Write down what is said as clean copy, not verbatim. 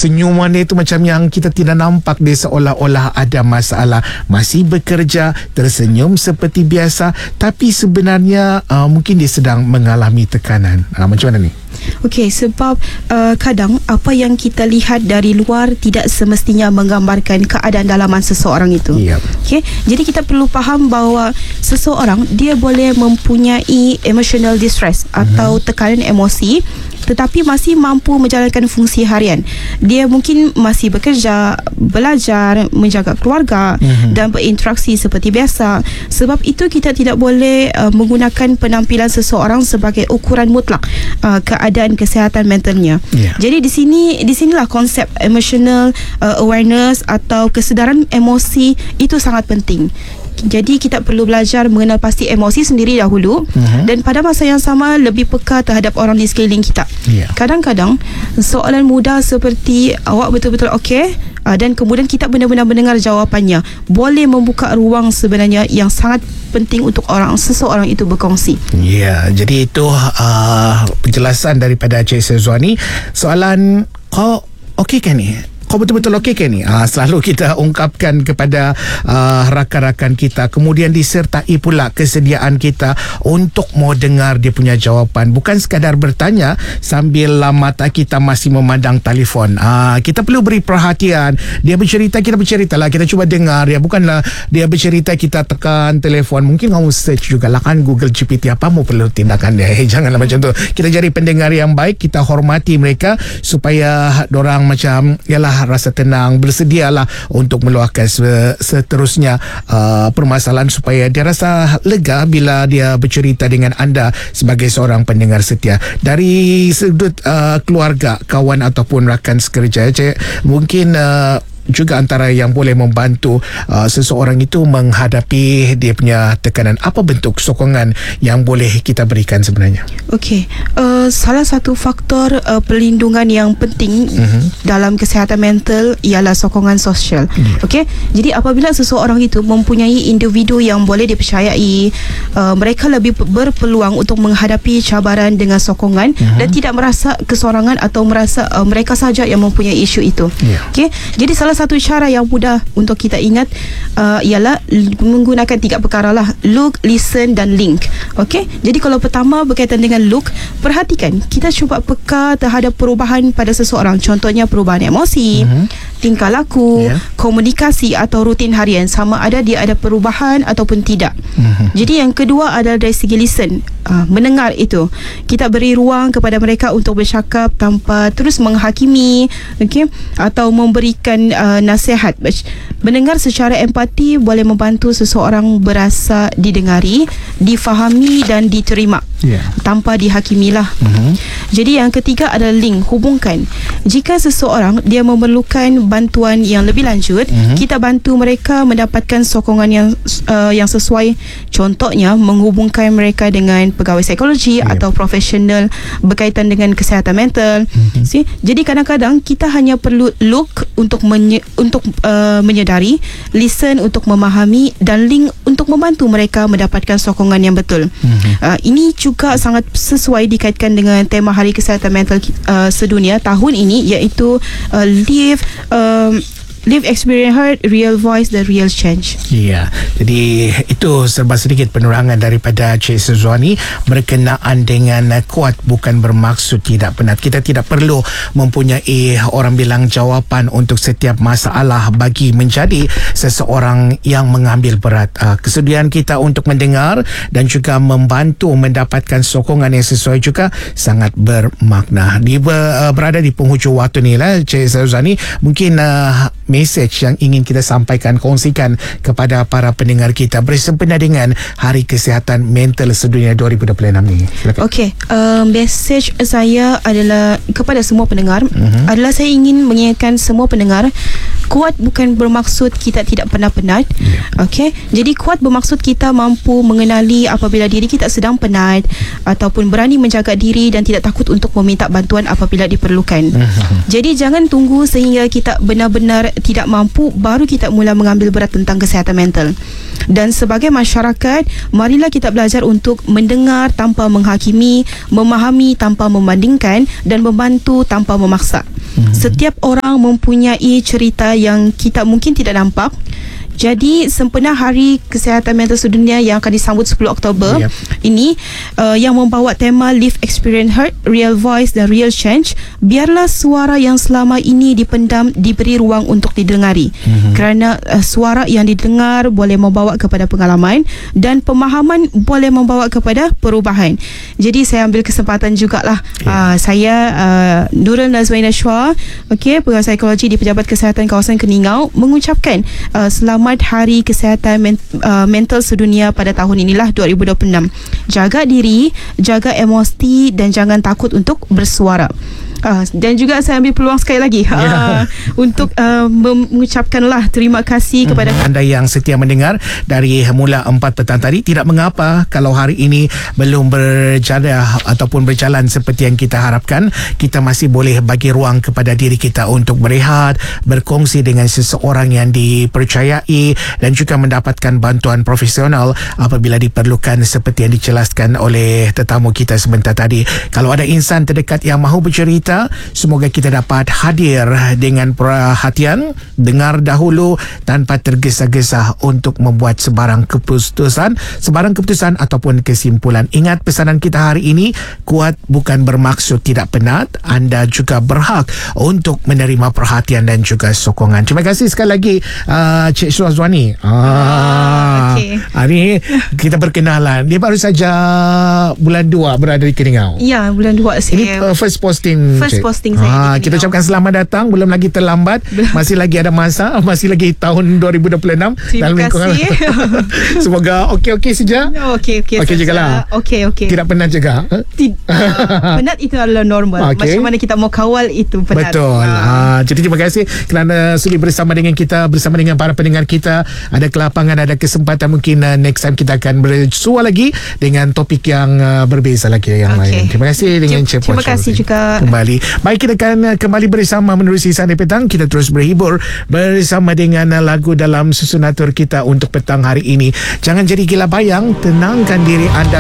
senyuman dia tu macam yang kita tidak nampak, dia seolah-olah ada masalah, masih bekerja, tersenyum seperti biasa, tapi sebenarnya mungkin dia sedang mengalami tekanan. Macam mana ni? Okey, sebab kadang apa yang kita lihat dari luar tidak semestinya menggambarkan keadaan dalaman seseorang itu. Okey, jadi kita perlu faham bahawa seseorang dia boleh mempunyai emotional distress atau tekanan emosi, tetapi masih mampu menjalankan fungsi harian. Dia mungkin masih bekerja, belajar, menjaga keluarga dan berinteraksi seperti biasa. Sebab itu kita tidak boleh menggunakan penampilan seseorang sebagai ukuran mutlak keadaan kesihatan mentalnya. Jadi di sinilah konsep emotional awareness atau kesedaran emosi itu sangat penting. Jadi kita perlu belajar mengenal pasti emosi sendiri dahulu, dan pada masa yang sama lebih peka terhadap orang di sekeliling kita. Kadang-kadang soalan mudah seperti awak betul-betul okey, dan kemudian kita benar-benar mendengar jawapannya, boleh membuka ruang sebenarnya yang sangat penting untuk seseorang itu berkongsi. Jadi itu penjelasan daripada Cik Syazwani. Soalan, kau okey kan ni? Kau betul-betul okey ke ni? Selalu kita ungkapkan kepada rakan-rakan kita, kemudian disertai pula kesediaan kita untuk mau dengar dia punya jawapan, bukan sekadar bertanya sambil mata kita masih memandang telefon. Kita perlu beri perhatian. Dia bercerita, kita berceritalah, kita cuba dengar. Bukanlah dia bercerita kita tekan telefon. Mungkin kamu search jugalah kan Google GPT apa mau perlu tindakan dia. Janganlah macam tu. Kita jadi pendengar yang baik, kita hormati mereka supaya dorang macam rasa tenang, bersedialah untuk meluahkan seterusnya permasalahan supaya dia rasa lega bila dia bercerita dengan anda sebagai seorang pendengar setia. Dari sudut keluarga, kawan ataupun rakan sekerja, mungkin juga antara yang boleh membantu seseorang itu menghadapi dia punya tekanan. Apa bentuk sokongan yang boleh kita berikan sebenarnya? Okey, salah satu faktor perlindungan yang penting dalam kesihatan mental ialah sokongan sosial. Okey, jadi apabila seseorang itu mempunyai individu yang boleh dipercayai, mereka lebih berpeluang untuk menghadapi cabaran dengan sokongan dan tidak merasa kesorangan atau merasa mereka sahaja yang mempunyai isu itu. Okey, jadi salah satu cara yang mudah untuk kita ingat ialah menggunakan 3 perkara lah: look, listen dan link. Okey, jadi kalau pertama berkaitan dengan look, perhatikan, kita cuba peka terhadap perubahan pada seseorang. Contohnya perubahan emosi, tingkah laku, komunikasi atau rutin harian, sama ada dia ada perubahan ataupun tidak. Jadi yang kedua adalah dari segi listen, mendengar itu. Kita beri ruang kepada mereka untuk bercakap tanpa terus menghakimi, atau memberikan nasihat. Mendengar secara empati boleh membantu seseorang berasa didengari, difahami dan diterima tanpa dihakimilah. Jadi yang ketiga adalah link, hubungkan. Jika seseorang dia memerlukan bantuan yang lebih lanjut, kita bantu mereka mendapatkan sokongan yang sesuai. Contohnya menghubungkan mereka dengan pegawai psikologi atau profesional berkaitan dengan kesihatan mental. Jadi kadang-kadang kita hanya perlu look untuk menyedari, listen untuk memahami dan link untuk membantu mereka mendapatkan sokongan yang betul. Ini juga sangat sesuai dikaitkan dengan tema Hari Kesihatan Mental sedunia tahun ini, iaitu Live Experience Heard, Real Voice, The Real Change. Jadi itu serba sedikit penerangan daripada Cik Syazwani berkenaan dengan kuat bukan bermaksud tidak penat. Kita tidak perlu mempunyai orang bilang jawapan untuk setiap masalah bagi menjadi seseorang yang mengambil berat. Kesediaan kita untuk mendengar dan juga membantu mendapatkan sokongan yang sesuai juga sangat bermakna. Berada di penghujung waktu ni lah Cik Syazwani, mungkin message yang ingin kita sampaikan, kongsikan kepada para pendengar kita bersempena dengan Hari Kesihatan Mental Sedunia 2026 ni. Okey, message saya adalah kepada semua pendengar, adalah saya ingin mengingatkan semua pendengar, kuat bukan bermaksud kita tidak pernah penat. Okey, jadi kuat bermaksud kita mampu mengenali apabila diri kita sedang penat ataupun berani menjaga diri dan tidak takut untuk meminta bantuan apabila diperlukan. Jadi jangan tunggu sehingga kita benar-benar tidak mampu baru kita mula mengambil berat tentang kesihatan mental. Dan sebagai masyarakat, marilah kita belajar untuk mendengar tanpa menghakimi, memahami tanpa membandingkan dan membantu tanpa memaksa. Setiap orang mempunyai cerita yang kita mungkin tidak nampak. Jadi sempena Hari Kesihatan Mental Sedunia yang akan disambut 10 Oktober ini yang membawa tema Live Experience Heard, Real Voice dan Real Change, biarlah suara yang selama ini dipendam diberi ruang untuk didengari. Kerana suara yang didengar boleh membawa kepada pengalaman dan pemahaman boleh membawa kepada perubahan. Jadi saya ambil kesempatan jugalah saya Nurul Nazwaina Shua, Pengarah Psikologi di Pejabat Kesihatan Kawasan Keningau, mengucapkan selamat Hari Kesihatan Mental Sedunia pada tahun inilah 2026. Jaga diri, jaga emosi dan jangan takut untuk bersuara. Dan juga saya ambil peluang sekali lagi untuk mengucapkanlah terima kasih kepada anda yang setia mendengar dari mula 4 petang tadi. Tidak mengapa kalau hari ini belum berjalan ataupun berjalan seperti yang kita harapkan. Kita masih boleh bagi ruang kepada diri kita untuk berehat, berkongsi dengan seseorang yang dipercayai dan juga mendapatkan bantuan profesional apabila diperlukan, seperti yang dijelaskan oleh tetamu kita sebentar tadi. Kalau ada insan terdekat yang mahu bercerita, semoga kita dapat hadir dengan perhatian, dengar dahulu tanpa tergesa-gesa untuk membuat sebarang keputusan ataupun kesimpulan. Ingat pesanan kita hari ini, kuat bukan bermaksud tidak penat. Anda juga berhak untuk menerima perhatian dan juga sokongan. Terima kasih sekali lagi Cik Syazwani. Ini kita berkenalan. Dia baru saja bulan 2 berada di Keningau. Ya, bulan 2 saya. Ini first posting. Posting saya kita ucapkan selamat datang. Belum lagi terlambat. Masih lagi ada masa. Masih lagi tahun 2026. Terima kasih. Semoga okey saja. Okey juga lah. Okey. Tidak penat juga. Penat itu adalah normal. Macam mana kita mau kawal itu penat. Betul. Jadi terima kasih kerana sudi bersama dengan kita, bersama dengan para pendengar kita. Ada kelapangan, ada kesempatan, mungkin next time kita akan bersua lagi dengan topik yang berbeza lagi yang lain. Terima kasih dengan Cik Puan. Terima kasih juga kembali. Baik, kita akan kembali bersama menerusi Sunday Petang. Kita terus berhibur bersama dengan lagu dalam susunatur kita untuk petang hari ini. Jangan jadi gila bayang, tenangkan diri anda